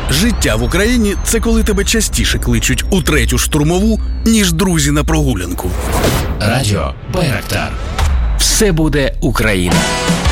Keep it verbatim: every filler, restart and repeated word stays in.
Життя в Україні – це коли тебе частіше кличуть у третю штурмову, ніж друзі на прогулянку. Радіо Байрактар. Все буде Україна.